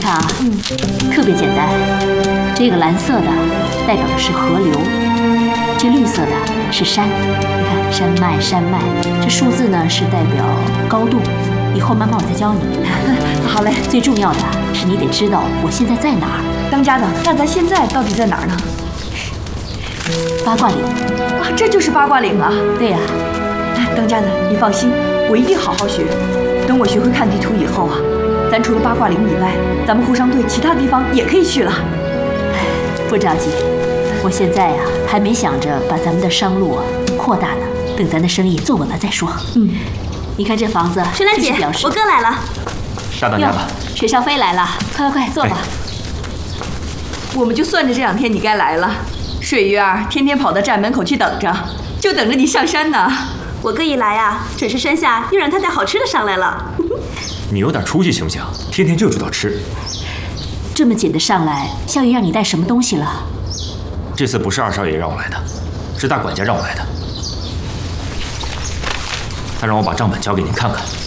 看啊，特别简单。这个蓝色的代表的是河流，这绿色的是山。你看山脉，山脉。这数字呢是代表高度，以后慢慢我再教你。 好嘞。 最重要的是你得知道我现在在哪儿。 当家的，那咱现在到底在哪儿呢？ 八卦岭啊，这就是八卦岭啊。 对呀。 当家的，你放心，我一定好好学。等我学会看地图以后啊，咱除了八卦岭以外，咱们护商队其他地方也可以去了。 不着急，我现在呀还没想着把咱们的商路扩大呢，等咱的生意做稳了再说。你看这房子， 水兰姐，我哥来了。 大当家的， 水上飞来了，快坐吧。 我们就算着这2天你该来了。水鱼儿天天跑到站门口去等着，就等着你上山呢。 我哥一来啊，准是山下又让他带好吃的上来了。 你有点出息行不行？天天就知道吃。 这么紧的上来，少爷让你带什么东西了？ 这次不是2少爷让我来的，是大管家让我来的。他让我把账本交给您看看。